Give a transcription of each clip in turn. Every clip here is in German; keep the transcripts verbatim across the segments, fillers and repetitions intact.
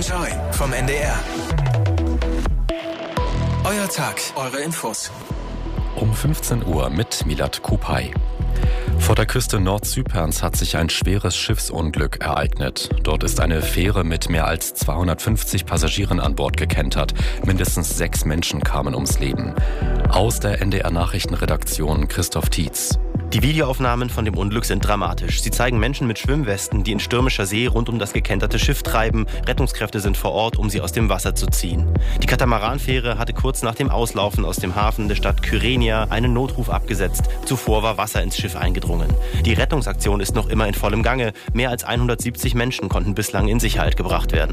Enjoy vom N D R. Euer Tag, eure Infos. Um fünfzehn Uhr mit Milad Kupay. Vor der Küste Nordzyperns hat sich ein schweres Schiffsunglück ereignet. Dort ist eine Fähre mit mehr als zweihundertfünfzig Passagieren an Bord gekentert. Mindestens sechs Menschen kamen ums Leben. Aus der N D R-Nachrichtenredaktion Christoph Tietz. Die Videoaufnahmen von dem Unglück sind dramatisch. Sie zeigen Menschen mit Schwimmwesten, die in stürmischer See rund um das gekenterte Schiff treiben. Rettungskräfte sind vor Ort, um sie aus dem Wasser zu ziehen. Die Katamaranfähre hatte kurz nach dem Auslaufen aus dem Hafen der Stadt Kyrenia einen Notruf abgesetzt. Zuvor war Wasser ins Schiff eingedrungen. Die Rettungsaktion ist noch immer in vollem Gange. Mehr als hundertsiebzig Menschen konnten bislang in Sicherheit gebracht werden.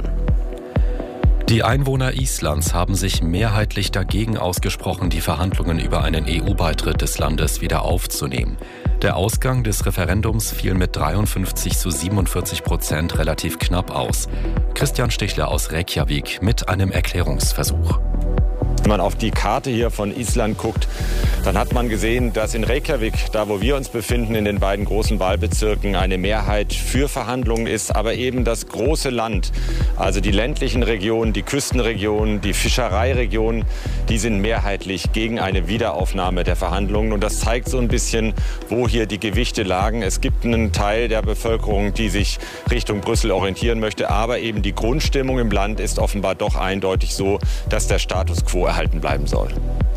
Die Einwohner Islands haben sich mehrheitlich dagegen ausgesprochen, die Verhandlungen über einen E U-Beitritt des Landes wieder aufzunehmen. Der Ausgang des Referendums fiel mit dreiundfünfzig zu siebenundvierzig Prozent relativ knapp aus. Christian Stichler aus Reykjavik mit einem Erklärungsversuch. Wenn man auf die Karte hier von Island guckt, dann hat man gesehen, dass in Reykjavik, da wo wir uns befinden, in den beiden großen Wahlbezirken, eine Mehrheit für Verhandlungen ist. Aber eben das große Land, also die ländlichen Regionen, die Küstenregionen, die Fischereiregionen, die sind mehrheitlich gegen eine Wiederaufnahme der Verhandlungen. Und das zeigt so ein bisschen, wo hier die Gewichte lagen. Es gibt einen Teil der Bevölkerung, die sich Richtung Brüssel orientieren möchte. Aber eben die Grundstimmung im Land ist offenbar doch eindeutig so, dass der Status quo erhalten bleiben soll.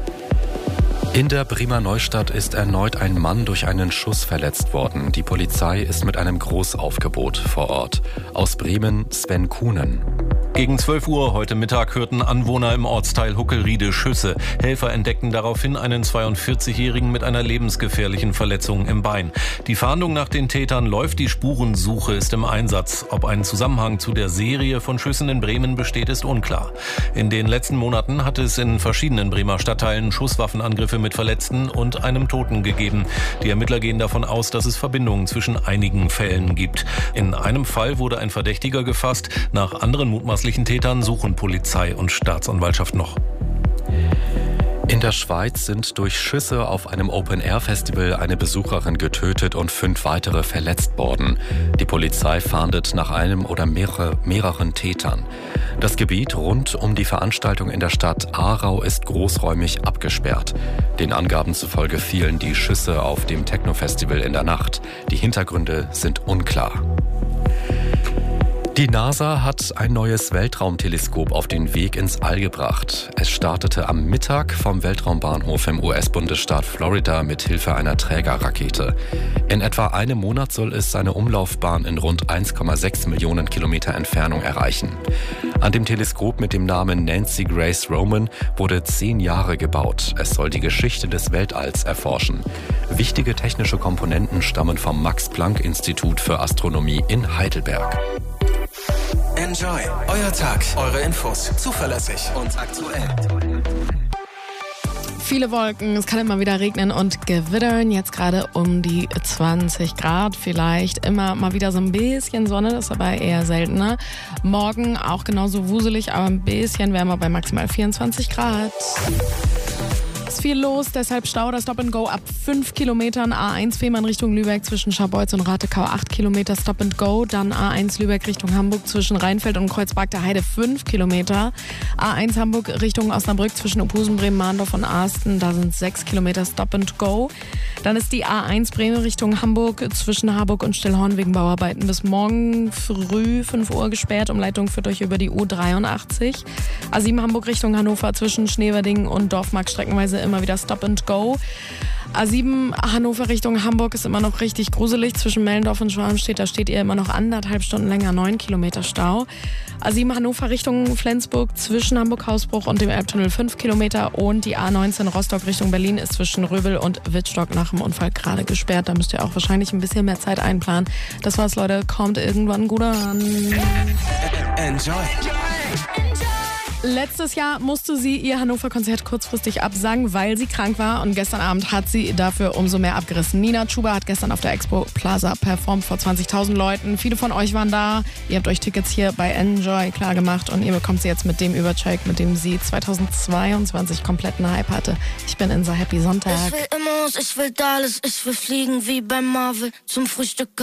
In der Bremer Neustadt ist erneut ein Mann durch einen Schuss verletzt worden. Die Polizei ist mit einem Großaufgebot vor Ort. Aus Bremen Sven Kuhnen. Gegen zwölf Uhr heute Mittag hörten Anwohner im Ortsteil Huckelriede Schüsse. Helfer entdeckten daraufhin einen zweiundvierzigjährigen mit einer lebensgefährlichen Verletzung im Bein. Die Fahndung nach den Tätern läuft, die Spurensuche ist im Einsatz. Ob ein Zusammenhang zu der Serie von Schüssen in Bremen besteht, ist unklar. In den letzten Monaten hat es in verschiedenen Bremer Stadtteilen Schusswaffenangriffe mit Verletzten und einem Toten gegeben. Die Ermittler gehen davon aus, dass es Verbindungen zwischen einigen Fällen gibt. In einem Fall wurde ein Verdächtiger gefasst. Nach anderen mutmaßlichen Tätern suchen Polizei und Staatsanwaltschaft noch. In der Schweiz sind durch Schüsse auf einem Open-Air-Festival eine Besucherin getötet und fünf weitere verletzt worden. Die Polizei fahndet nach einem oder mehrere, mehreren Tätern. Das Gebiet rund um die Veranstaltung in der Stadt Aarau ist großräumig abgesperrt. Den Angaben zufolge fielen die Schüsse auf dem Techno-Festival in der Nacht. Die Hintergründe sind unklar. Die NASA hat ein neues Weltraumteleskop auf den Weg ins All gebracht. Es startete am Mittag vom Weltraumbahnhof im U S-Bundesstaat Florida mit Hilfe einer Trägerrakete. In etwa einem Monat soll es seine Umlaufbahn in rund eins Komma sechs Millionen Kilometer Entfernung erreichen. An dem Teleskop mit dem Namen Nancy Grace Roman wurde zehn Jahre gebaut. Es soll die Geschichte des Weltalls erforschen. Wichtige technische Komponenten stammen vom Max-Planck-Institut für Astronomie in Heidelberg. Enjoy. Euer Tag, eure Infos. Zuverlässig und aktuell. Viele Wolken, es kann immer wieder regnen und gewittern. Jetzt gerade um die zwanzig Grad. Vielleicht immer mal wieder so ein bisschen Sonne, das ist aber eher seltener. Morgen auch genauso wuselig, aber ein bisschen wärmer bei maximal vierundzwanzig Grad. Ist viel los, deshalb Stau, das Stop and Go ab fünf Kilometern. A eins Fehmarn Richtung Lübeck zwischen Scharbeutz und Ratekau acht Kilometer Stop and Go. Dann A eins Lübeck Richtung Hamburg zwischen Rheinfeld und Kreuzberg der Heide fünf Kilometer. A eins Hamburg Richtung Osnabrück zwischen Opusen, Bremen, Mahndorf und Arsten. Da sind sechs Kilometer Stop and Go. Dann ist die A eins Bremen Richtung Hamburg zwischen Harburg und Stillhorn wegen Bauarbeiten bis morgen früh fünf Uhr gesperrt. Umleitung führt euch über die U dreiundachtzig. A sieben Hamburg Richtung Hannover zwischen Schneverding und Dorfmark streckenweise immer wieder Stop and Go. A sieben Hannover Richtung Hamburg ist immer noch richtig gruselig. Zwischen Mellendorf und Schwalmstedt, da steht ihr immer noch anderthalb Stunden länger, neun Kilometer Stau. A sieben Hannover Richtung Flensburg zwischen Hamburg-Hausbruch und dem Elbtunnel fünf Kilometer. Und die A neunzehn Rostock Richtung Berlin ist zwischen Röbel und Wittstock nach dem Unfall gerade gesperrt. Da müsst ihr auch wahrscheinlich ein bisschen mehr Zeit einplanen. Das war's, Leute. Kommt irgendwann gut an. Enjoy. Letztes Jahr musste sie ihr Hannover-Konzert kurzfristig absagen, weil sie krank war. Und gestern Abend hat sie dafür umso mehr abgerissen. Nina Chuba hat gestern auf der Expo Plaza performt vor zwanzigtausend Leuten. Viele von euch waren da. Ihr habt euch Tickets hier bei Enjoy klargemacht. Und ihr bekommt sie jetzt mit dem Übercheck, mit dem sie zweitausendzweiundzwanzig kompletten Hype hatte. Ich bin in So Happy Sonntag. Ich will Immos, ich will Dallas, ich will fliegen wie bei Marvel zum Frühstück.